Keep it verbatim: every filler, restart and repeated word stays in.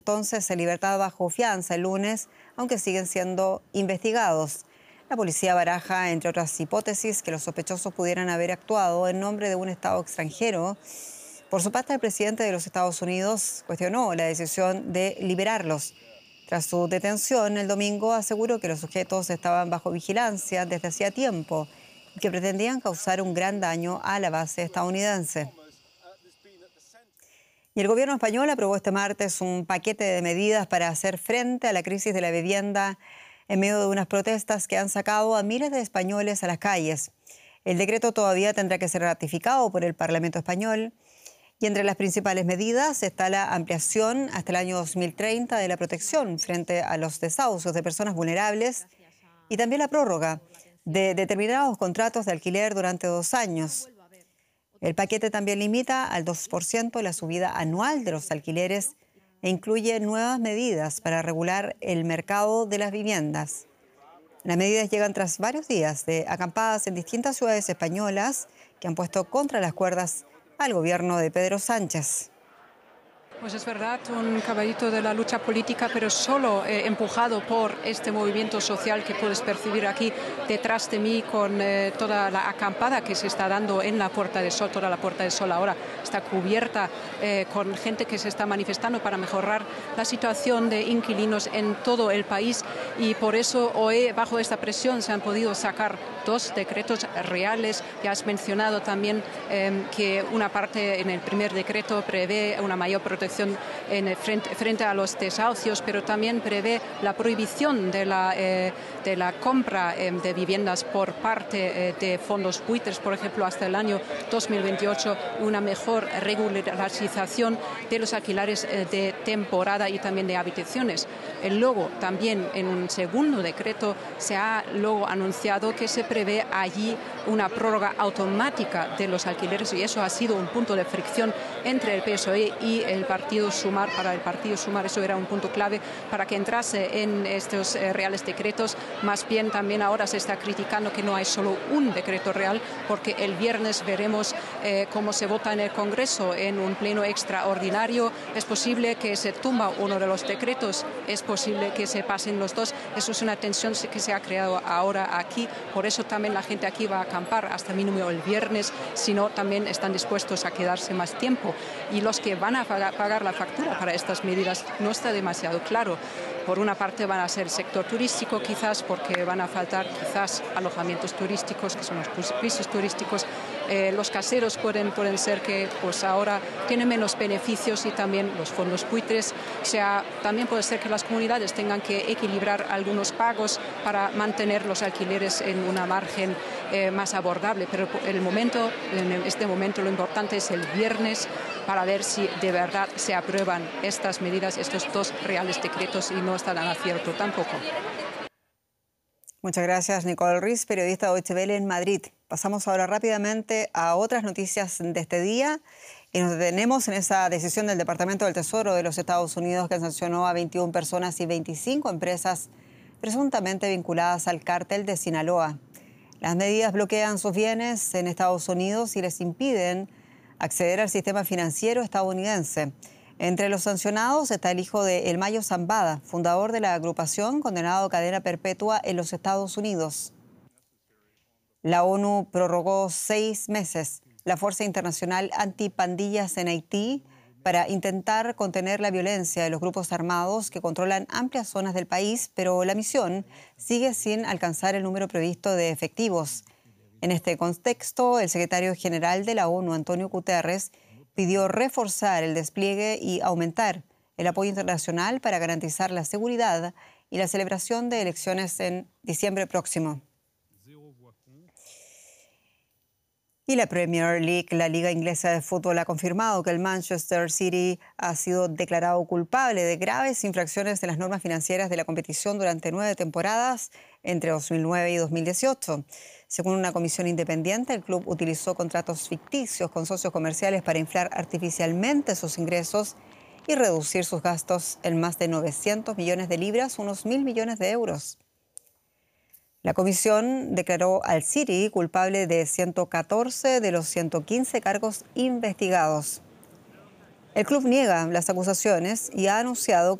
entonces en libertad bajo fianza el lunes, aunque siguen siendo investigados. La policía baraja, entre otras hipótesis, que los sospechosos pudieran haber actuado en nombre de un Estado extranjero. Por su parte, el presidente de los Estados Unidos cuestionó la decisión de liberarlos. Tras su detención el domingo, aseguró que los sujetos estaban bajo vigilancia desde hacía tiempo y que pretendían causar un gran daño a la base estadounidense. Y el gobierno español aprobó este martes un paquete de medidas para hacer frente a la crisis de la vivienda en medio de unas protestas que han sacado a miles de españoles a las calles. El decreto todavía tendrá que ser ratificado por el Parlamento español y entre las principales medidas está la ampliación hasta el año dos mil treinta de la protección frente a los desahucios de personas vulnerables y también la prórroga de determinados contratos de alquiler durante dos años. El paquete también limita al dos por ciento la subida anual de los alquileres e incluye nuevas medidas para regular el mercado de las viviendas. Las medidas llegan tras varios días de acampadas en distintas ciudades españolas que han puesto contra las cuerdas al gobierno de Pedro Sánchez. Pues es verdad, un caballito de la lucha política, pero solo eh, empujado por este movimiento social que puedes percibir aquí detrás de mí con eh, toda la acampada que se está dando en la Puerta del Sol. Toda la Puerta del Sol ahora está cubierta eh, con gente que se está manifestando para mejorar la situación de inquilinos en todo el país y por eso hoy bajo esta presión se han podido sacar dos decretos reales. Ya has mencionado también eh, que una parte en el primer decreto prevé una mayor protección En el frente, frente a los desahucios, pero también prevé la prohibición de la, eh, de la compra eh, de viviendas por parte eh, de fondos buitres, por ejemplo, hasta el año dos mil veintiocho, una mejor regularización de los alquileres eh, de temporada y también de habitaciones. El luego, también en un segundo decreto, se ha luego anunciado que se prevé allí una prórroga automática de los alquileres y eso ha sido un punto de fricción entre el P S O E y el Partido Sumar. Para el Partido Sumar eso era un punto clave para que entrase en estos eh, reales decretos. Más bien también ahora se está criticando que no hay solo un decreto real porque el viernes veremos eh, cómo se vota en el Congreso en un pleno extraordinario. Es posible que se tumba uno de los decretos, es posible que se pasen los dos. Eso es una tensión que se ha creado ahora aquí. Por eso también la gente aquí va a acampar hasta mínimo el viernes, si no también están dispuestos a quedarse más tiempo. Y los que van a pagar la factura para estas medidas no está demasiado claro. Por una parte van a ser el sector turístico quizás porque van a faltar quizás alojamientos turísticos, que son los pisos turísticos. Eh, los caseros pueden, pueden ser que pues ahora tienen menos beneficios y también los fondos buitres. O sea, también puede ser que las comunidades tengan que equilibrar algunos pagos para mantener los alquileres en una margen eh, más abordable. Pero en el momento, en este momento lo importante es el viernes para ver si de verdad se aprueban estas medidas, estos dos reales decretos y no están a acierto tampoco. Muchas gracias, Nicole Ruiz, periodista de Deutsche Welle en Madrid. Pasamos ahora rápidamente a otras noticias de este día y nos detenemos en esa decisión del Departamento del Tesoro de los Estados Unidos que sancionó a veintiuna personas y veinticinco empresas presuntamente vinculadas al cártel de Sinaloa. Las medidas bloquean sus bienes en Estados Unidos y les impiden acceder al sistema financiero estadounidense. Entre los sancionados está el hijo de El Mayo Zambada, fundador de la agrupación condenado a cadena perpetua en los Estados Unidos. La ONU prorrogó seis meses la Fuerza Internacional Antipandillas en Haití para intentar contener la violencia de los grupos armados que controlan amplias zonas del país, pero la misión sigue sin alcanzar el número previsto de efectivos. En este contexto, el secretario general de la ONU, Antonio Guterres, pidió reforzar el despliegue y aumentar el apoyo internacional para garantizar la seguridad y la celebración de elecciones en diciembre próximo. Y la Premier League, la Liga Inglesa de Fútbol, ha confirmado que el Manchester City ha sido declarado culpable de graves infracciones de las normas financieras de la competición durante nueve temporadas entre dos mil nueve y dos mil dieciocho. Según una comisión independiente, el club utilizó contratos ficticios con socios comerciales para inflar artificialmente sus ingresos y reducir sus gastos en más de novecientos millones de libras, unos mil millones de euros. La comisión declaró al City culpable de ciento catorce de los ciento quince cargos investigados. El club niega las acusaciones y ha anunciado